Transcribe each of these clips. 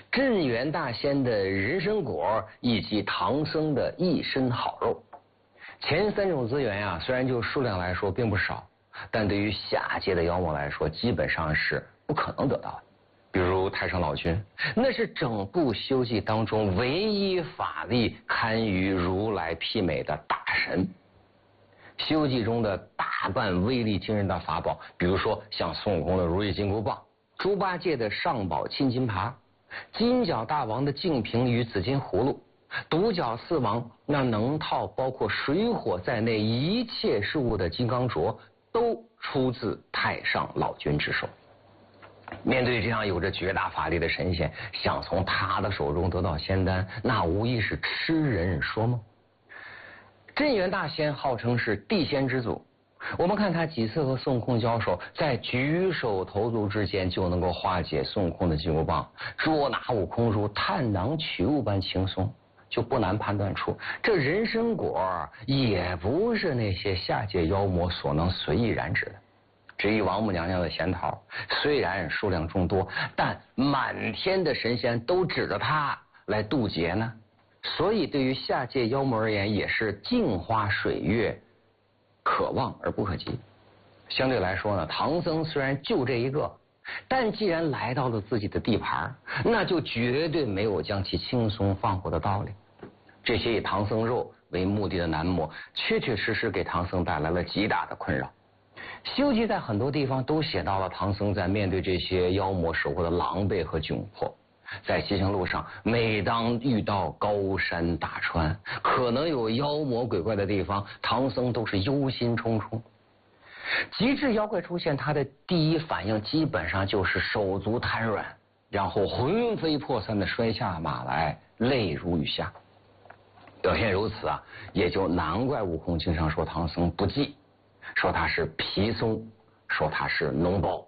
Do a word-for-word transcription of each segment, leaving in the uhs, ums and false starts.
镇元大仙的人参果以及唐僧的一身好肉。前三种资源啊，虽然就数量来说并不少，但对于下界的妖魔来说，基本上是不可能得到的。比如太上老君，那是整部《西游记》当中唯一法力堪与如来媲美的大神。《西游记》中的大半威力惊人的法宝，比如说像孙悟空的如意金箍棒、猪八戒的上宝青金耙、金角大王的净瓶与紫金葫芦、独角四王那能套包括水火在内一切事物的金刚镯，都出自太上老君之手。面对这样有着绝大法力的神仙，想从他的手中得到仙丹，那无疑是痴人说梦。镇元大仙号称是地仙之祖，我们看他几次和孙悟空交手，在举手投足之间就能够化解孙悟空的金箍棒，捉拿悟空如探囊取物般轻松，就不难判断出这人参果也不是那些下界妖魔所能随意染指的。至于王母娘娘的仙桃，虽然数量众多，但满天的神仙都指着它来渡劫呢，所以对于下界妖魔而言，也是镜花水月，可望而不可及。相对来说呢，唐僧虽然就这一个，但既然来到了自己的地盘，那就绝对没有将其轻松放过的道理。这些以唐僧肉为目的的男魔，确确实实给唐僧带来了极大的困扰。《西游记》在很多地方都写到了唐僧在面对这些妖魔时候的狼狈和窘迫。在西行路上，每当遇到高山大川，可能有妖魔鬼怪的地方，唐僧都是忧心忡忡。极致妖怪出现，他的第一反应基本上就是手足瘫软，然后魂飞魄散的摔下马来，泪如雨下。表现如此啊，也就难怪悟空经常说唐僧不济，说他是皮松，说他是脓包。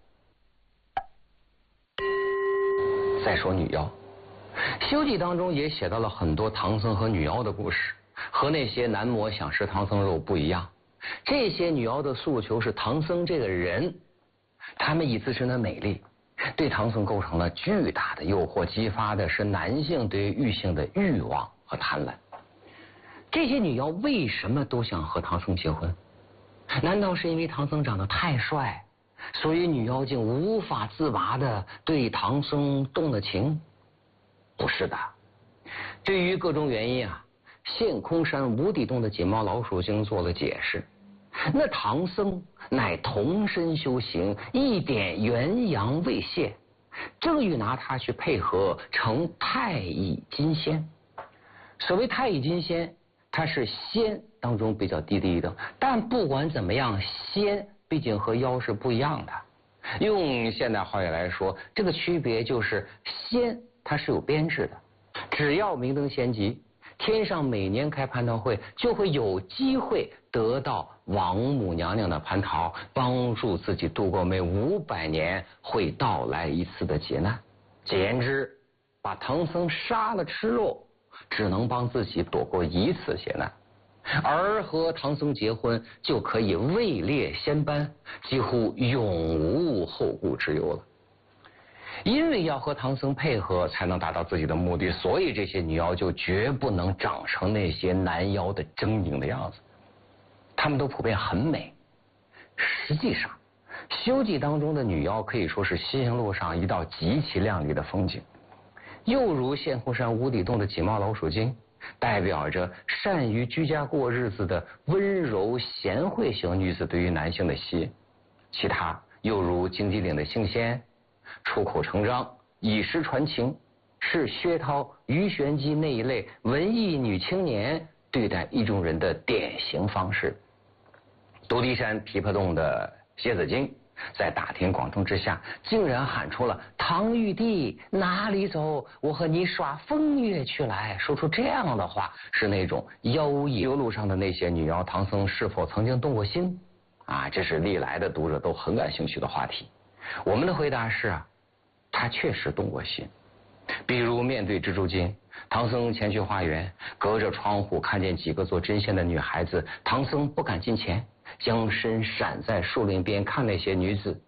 再说女妖，《西游记》当中也写到了很多唐僧和女妖的故事，和那些男魔想吃唐僧肉不一样。这些女妖的诉求是唐僧这个人，他们以自身的美丽对唐僧构成了巨大的诱惑，激发的是男性对于异性的欲望和贪婪。这些女妖为什么都想和唐僧结婚？难道是因为唐僧长得太帅，所以女妖精无法自拔的对唐僧动了情？不是的，对于各种原因啊，陷空山无底洞的锦毛老鼠精做了解释。那唐僧乃童身修行，一点元阳未现，正欲拿他去配合成太乙金仙。所谓太乙金仙，它是仙当中比较低的一等，但不管怎么样，仙毕竟和妖是不一样的。用现代话语来说，这个区别就是仙它是有编制的，只要明灯仙籍，天上每年开蟠桃会，就会有机会得到王母娘娘的蟠桃，帮助自己度过每五百年会到来一次的劫难。简言之，把唐僧杀了吃肉，只能帮自己躲过一次劫难，而和唐僧结婚就可以位列仙班，几乎永无后顾之忧了。因为要和唐僧配合才能达到自己的目的，所以这些女妖就绝不能长成那些男妖的狰狞的样子，她们都普遍很美。实际上，《西游记》当中的女妖可以说是西行路上一道极其亮丽的风景。又如陷空山无底洞的锦毛老鼠精，代表着善于居家过日子的温柔贤惠型女子对于男性的吸引。其他又如荆棘岭的杏仙，出口成章，以诗传情，是薛涛、鱼玄机那一类文艺女青年对待意中人的典型方式。独敌山琵琶洞的蝎子精，在大庭广众之下，竟然喊出了唐玉帝哪里走，我和你耍风月去来。说出这样的话，是那种妖异。游路上的那些女妖，唐僧是否曾经动过心啊？这是历来的读者都很感兴趣的话题。我们的回答是啊，他确实动过心。比如面对蜘蛛精，唐僧前去花园，隔着窗户看见几个做针线的女孩子，唐僧不敢近前，将身闪在树林边看那些女子。